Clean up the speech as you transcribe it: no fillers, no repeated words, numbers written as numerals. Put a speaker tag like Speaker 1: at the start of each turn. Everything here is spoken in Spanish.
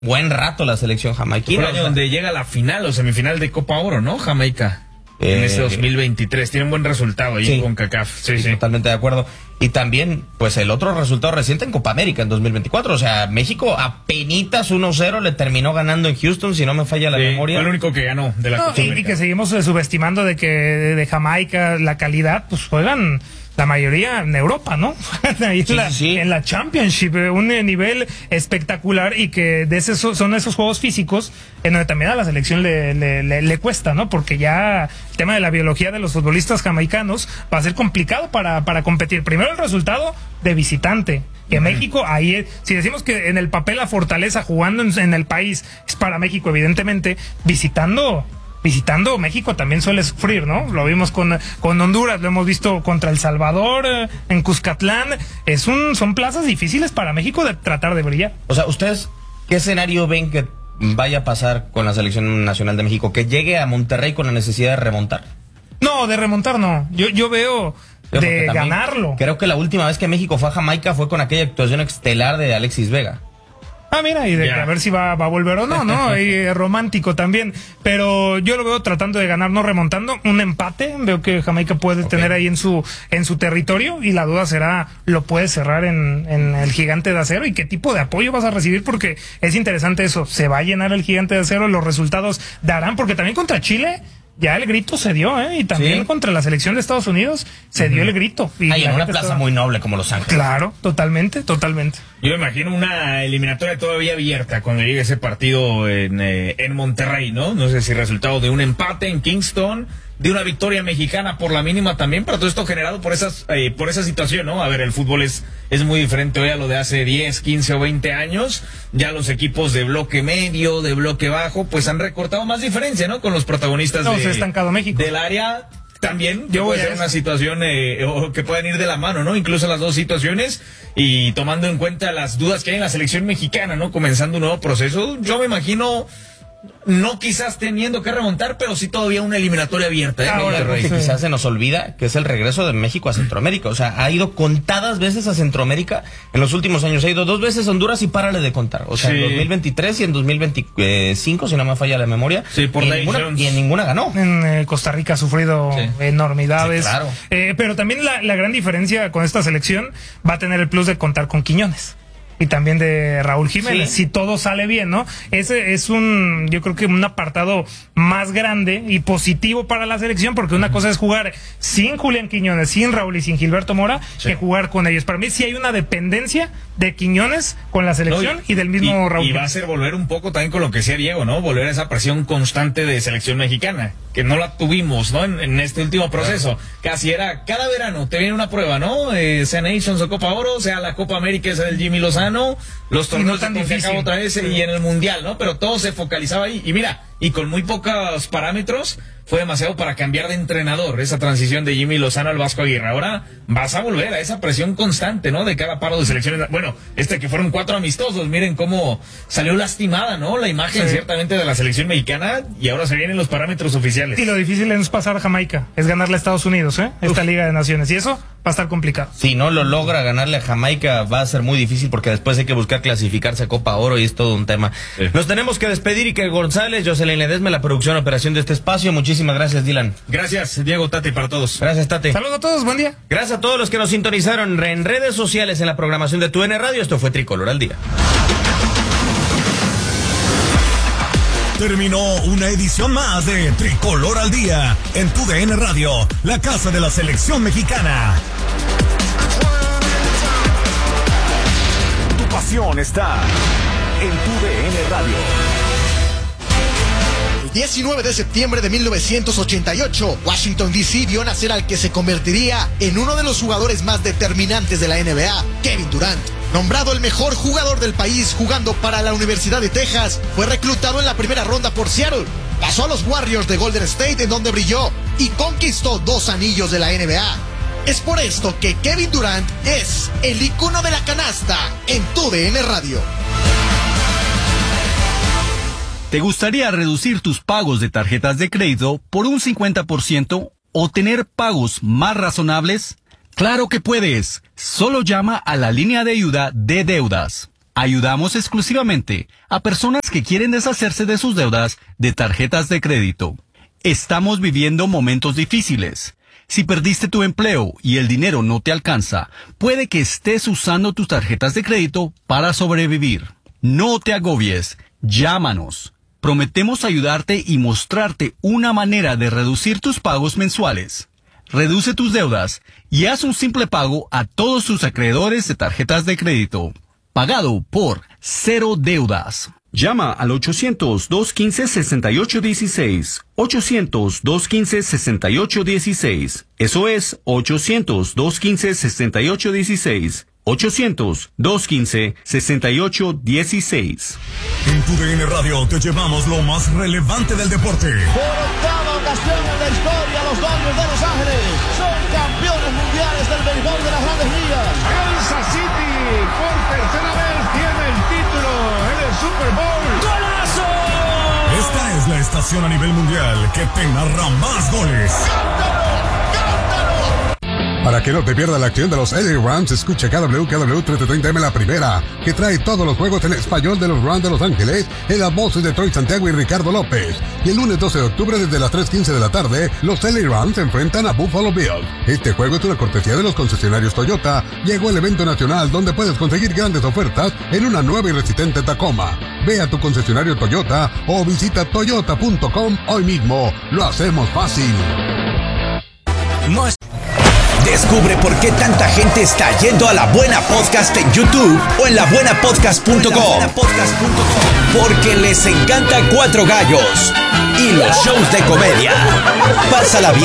Speaker 1: buen rato la selección jamaiquina.
Speaker 2: Fue el año donde llega a la final o semifinal de Copa Oro, ¿no? Jamaica. En este 2023. Tiene un buen resultado ahí con CONCACAF. Sí.
Speaker 1: Totalmente de acuerdo. Y también, pues, el otro resultado reciente en Copa América en 2024. O sea, México apenitas 1-0 le terminó ganando en Houston, si no me falla la memoria.
Speaker 2: Fue el único que ganó de la Copa América.
Speaker 3: Y que seguimos subestimando de que de Jamaica la calidad, pues juegan la mayoría en Europa, ¿no? Ahí en la Championship, un nivel espectacular, y que son esos juegos físicos en donde también a la selección le cuesta, ¿no? Porque ya el tema de la biología de los futbolistas jamaicanos va a ser complicado para competir. Primero el resultado de visitante, que México, ahí, si decimos que en el papel la fortaleza jugando en el país es para México, evidentemente, visitando México también suele sufrir, ¿no? Lo vimos con Honduras, lo hemos visto contra El Salvador, en Cuscatlán. Son plazas difíciles para México de tratar de brillar.
Speaker 1: O sea, ¿ustedes qué escenario ven que vaya a pasar con la selección nacional de México? ¿Que llegue a Monterrey con la necesidad de remontar?
Speaker 3: No, de remontar no. Yo veo de ganarlo.
Speaker 1: Creo que la última vez que México fue a Jamaica fue con aquella actuación estelar de Alexis Vega.
Speaker 3: Mira, y a ver si va a volver o no, ¿no? Y romántico también. Pero yo lo veo tratando de ganar, no remontando. Un empate, veo que Jamaica puede tener ahí en su territorio, y la duda será, ¿lo puede cerrar en el Gigante de Acero? ¿Y qué tipo de apoyo vas a recibir? Porque es interesante eso. ¿Se va a llenar el Gigante de Acero? ¿Los resultados darán? Porque también contra Chile ya el grito se dio, y también contra la selección de Estados Unidos se dio el grito. Y
Speaker 1: en una plaza muy noble como Los Ángeles.
Speaker 3: Claro, totalmente.
Speaker 2: Yo me imagino una eliminatoria todavía abierta cuando llegue ese partido en Monterrey, ¿no? No sé si resultado de un empate en Kingston, de una victoria mexicana por la mínima también, pero todo esto generado por esa situación, ¿no? A ver, el fútbol es muy diferente hoy a lo de hace 10, 15 o 20 años. Ya los equipos de bloque medio, de bloque bajo, pues han recortado más diferencia, ¿no? Con los protagonistas
Speaker 3: se ha estancado México
Speaker 2: del área. También puede ser una situación que pueden ir de la mano, ¿no? Incluso las dos situaciones, y tomando en cuenta las dudas que hay en la selección mexicana, ¿no? Comenzando un nuevo proceso, yo me imagino, no quizás teniendo que remontar, pero sí todavía una eliminatoria abierta.
Speaker 1: Que quizás se nos olvida que es el regreso de México a Centroamérica. O sea, ha ido contadas veces a Centroamérica en los últimos años. Ha ido 2 veces a Honduras y párale de contar. O sea, en 2023 y en 2025, si no me falla la memoria.
Speaker 2: Sí, por
Speaker 1: y en ninguna ganó.
Speaker 3: En Costa Rica ha sufrido enormidades.
Speaker 1: Sí, claro.
Speaker 3: Pero también la gran diferencia con esta selección va a tener el plus de contar con Quiñones. Y también de Raúl Jiménez, si todo sale bien, ¿no? Ese es yo creo que un apartado más grande y positivo para la selección, porque una cosa es jugar sin Julián Quiñones, sin Raúl y sin Gilberto Mora, que jugar con ellos. Para mí sí hay una dependencia de Quiñones con la selección y del mismo Raúl.
Speaker 2: Y va a ser volver un poco también con lo que decía Diego, ¿no? Volver a esa presión constante de selección mexicana, que no la tuvimos, ¿no? En este último proceso. Casi era cada verano, te viene una prueba, ¿no? Sea Nations o Copa Oro, sea la Copa América, sea el Jimmy Lozano, los torneos de CONCACAF otra vez y en el Mundial, ¿no? Pero todo se focalizaba ahí. Y mira, y con muy pocos parámetros, fue demasiado para cambiar de entrenador, esa transición de Jimmy Lozano al Vasco Aguirre. Ahora vas a volver a esa presión constante, ¿no? De cada paro de selecciones. Bueno, que fueron 4 amistosos, miren cómo salió lastimada, ¿no? La imagen ciertamente de la selección mexicana, y ahora se vienen los parámetros oficiales.
Speaker 3: Y lo difícil es pasar a Jamaica, es ganarle a Estados Unidos, esta Liga de Naciones, y eso va a estar complicado.
Speaker 1: Si no lo logra ganarle a Jamaica, va a ser muy difícil, porque después hay que buscar clasificarse a Copa Oro y es todo un tema. Nos tenemos que despedir. y que González, Jocelyn Ledesma, la producción, operación de este espacio. Muchísimas gracias, Dylan.
Speaker 2: Gracias, Diego, Tati, para todos.
Speaker 1: Gracias, Tati.
Speaker 3: Saludos a todos, buen día.
Speaker 1: Gracias a todos los que nos sintonizaron en redes sociales, en la programación de TUDN Radio. Esto fue Tricolor al Día.
Speaker 4: Terminó una edición más de Tricolor al Día en TUDN Radio, la casa de la selección mexicana. Tu pasión está en TUDN Radio.
Speaker 5: El 19 de septiembre de 1988, Washington D.C. vio nacer al que se convertiría en uno de los jugadores más determinantes de la NBA, Kevin Durant. Nombrado el mejor jugador del país jugando para la Universidad de Texas, fue reclutado en la primera ronda por Seattle. Pasó a los Warriors de Golden State, en donde brilló y conquistó 2 anillos de la NBA. Es por esto que Kevin Durant es el ícono de la canasta en TUDN Radio.
Speaker 6: ¿Te gustaría reducir tus pagos de tarjetas de crédito por un 50% o tener pagos más razonables? ¡Claro que puedes! Solo llama a la línea de ayuda de deudas. Ayudamos exclusivamente a personas que quieren deshacerse de sus deudas de tarjetas de crédito. Estamos viviendo momentos difíciles. Si perdiste tu empleo y el dinero no te alcanza, puede que estés usando tus tarjetas de crédito para sobrevivir. No te agobies. Llámanos. Prometemos ayudarte y mostrarte una manera de reducir tus pagos mensuales. Reduce tus deudas y haz un simple pago a todos tus acreedores de tarjetas de crédito. Pagado por Cero Deudas. Llama al 800-215-6816. 800-215-6816. Eso es 800-215-6816. 800-215-6816.
Speaker 4: En tu DN Radio te llevamos lo más relevante del deporte.
Speaker 7: Por octava ocasión en la historia, los Dodgers de Los Ángeles son campeones mundiales del béisbol de las Grandes Ligas.
Speaker 8: Kansas City por tercera vez tiene el título en el Super Bowl.
Speaker 7: ¡Golazo!
Speaker 4: Esta es la estación a nivel mundial que te narra más goles.
Speaker 9: Para que no te pierdas la acción de los LA Rams, escucha KW 1330M La Primera, que trae todos los juegos en español de los Rams de Los Ángeles, en las voces de Troy Santiago y Ricardo López. Y el lunes 12 de octubre, desde las 3:15 de la tarde, los LA Rams se enfrentan a Buffalo Bills. Este juego es una cortesía de los concesionarios Toyota. Llegó el evento nacional donde puedes conseguir grandes ofertas en una nueva y resistente Tacoma. Ve a tu concesionario Toyota o visita toyota.com hoy mismo. Lo hacemos fácil.
Speaker 10: No es... Descubre por qué tanta gente está yendo a La Buena Podcast en YouTube o en labuenapodcast.com. Porque les encanta Cuatro Gallos y los shows de comedia. Pásala bien.